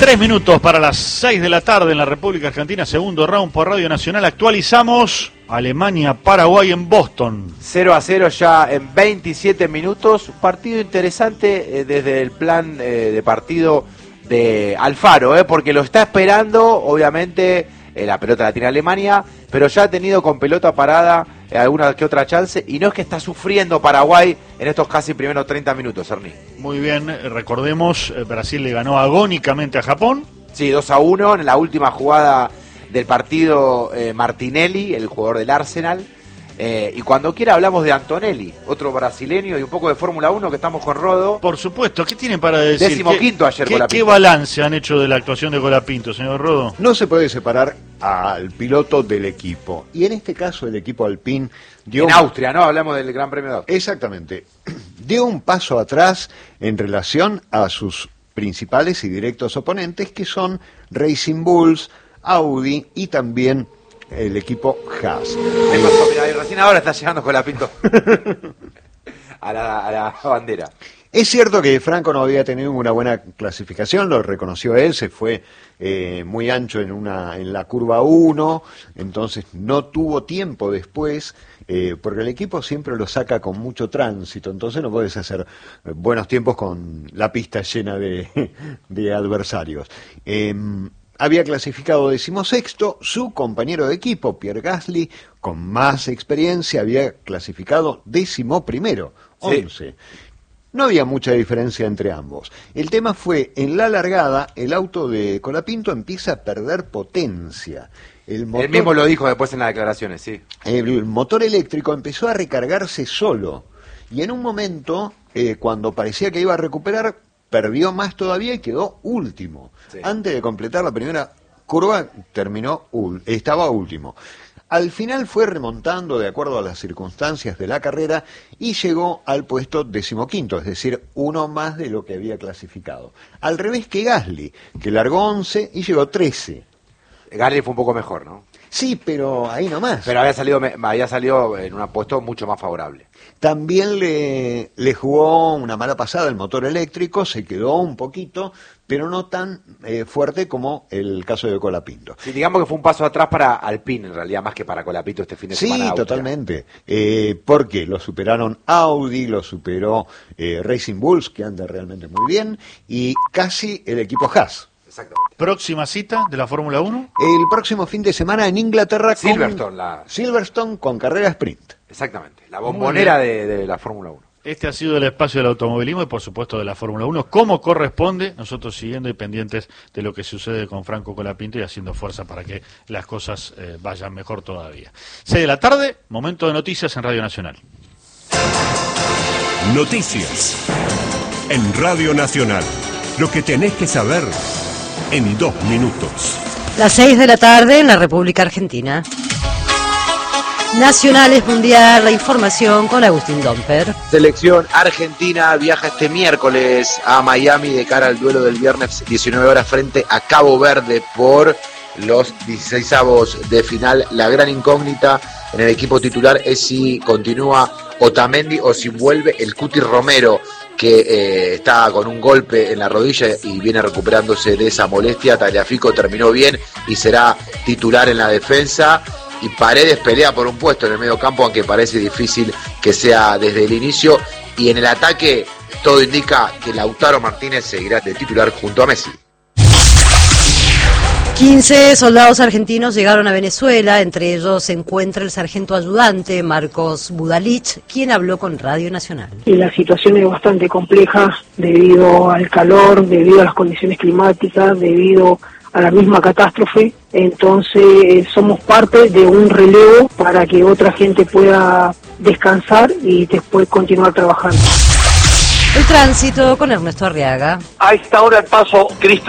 3 minutos para las 6 de la tarde en la República Argentina, segundo round por Radio Nacional. Actualizamos Alemania-Paraguay en Boston. 0-0 ya en 27 minutos. Partido interesante desde el plan de partido de Alfaro, porque lo está esperando, obviamente, la pelota la tiene Alemania, pero ya ha tenido con pelota parada alguna que otra chance, y no es que está sufriendo Paraguay en estos casi primeros 30 minutos, Ernie. Muy bien, recordemos, Brasil le ganó agónicamente a Japón. Sí, 2-1 en la última jugada del partido. Martinelli, el jugador del Arsenal, y cuando quiera hablamos de Antonelli, otro brasileño, y un poco de Fórmula 1, que estamos con Rodo. Por supuesto, ¿qué tienen para decir? 15º ayer Colapinto. ¿Qué balance han hecho de la actuación de Colapinto, señor Rodo? No se puede separar al piloto del equipo, y en este caso el equipo Alpine dio... En Austria, ¿no? Hablamos del Gran Premio de Austria. Exactamente. Dio un paso atrás en relación a sus principales y directos oponentes, que son Racing Bulls, Audi y también el equipo Haas. Recién ahora está llegando Colapinto a la bandera. Es cierto que Franco no había tenido una buena clasificación, lo reconoció él, se fue muy ancho en la curva 1, entonces no tuvo tiempo después, porque el equipo siempre lo saca con mucho tránsito, entonces no puedes hacer buenos tiempos con la pista llena de adversarios. Había clasificado 16º, su compañero de equipo, Pierre Gasly, con más experiencia, había clasificado 11º, 11. Sí. No había mucha diferencia entre ambos. El tema fue, en la largada, el auto de Colapinto empieza a perder potencia. Él mismo lo dijo después en las declaraciones, sí. El motor eléctrico empezó a recargarse solo, y en un momento, cuando parecía que iba a recuperar, perdió más todavía y quedó último. Sí. Antes de completar la primera curva, estaba último. Al final fue remontando de acuerdo a las circunstancias de la carrera y llegó al puesto 15º, es decir, uno más de lo que había clasificado. Al revés que Gasly, que largó 11 y llegó 13. Gasly fue un poco mejor, ¿no? Sí, pero ahí nomás. Pero había salido en un puesto mucho más favorable. También le jugó una mala pasada el motor eléctrico, se quedó un poquito, pero no tan fuerte como el caso de Colapinto. Sí, digamos que fue un paso atrás para Alpine, en realidad, más que para Colapinto este fin de semana. Sí, totalmente. Porque lo superaron Audi, lo superó Racing Bulls, que anda realmente muy bien, y casi el equipo Haas. Exactamente. ¿Próxima cita de la Fórmula 1? El próximo fin de semana en Inglaterra Silverstone con carrera sprint. Exactamente, la bombonera de la Fórmula 1. Este ha sido el espacio del automovilismo y por supuesto de la Fórmula 1, como corresponde, nosotros siguiendo y pendientes de lo que sucede con Franco Colapinto y haciendo fuerza para que las cosas vayan mejor todavía. 6 de la tarde, momento de noticias en Radio Nacional. Noticias en Radio Nacional. Lo que tenés que saber en 2 minutos. Las 6 de la tarde en la República Argentina. Nacionales Mundial, la información con Agustín Domper. Selección argentina viaja este miércoles a Miami de cara al duelo del viernes 19 horas frente a Cabo Verde por los 16avos de final. La gran incógnita en el equipo titular es si continúa Otamendi o si vuelve el Cuti Romero, que está con un golpe en la rodilla y viene recuperándose de esa molestia. Tagliafico terminó bien y será titular en la defensa. Y Paredes pelea por un puesto en el medio campo, aunque parece difícil que sea desde el inicio. Y en el ataque todo indica que Lautaro Martínez seguirá de titular junto a Messi. 15 soldados argentinos llegaron a Venezuela, entre ellos se encuentra el sargento ayudante Marcos Budalich, quien habló con Radio Nacional. Y la situación es bastante compleja debido al calor, debido a las condiciones climáticas, debido a la misma catástrofe, entonces somos parte de un relevo para que otra gente pueda descansar y después continuar trabajando. El tránsito con Ernesto Arriaga. A esta hora el paso Cristo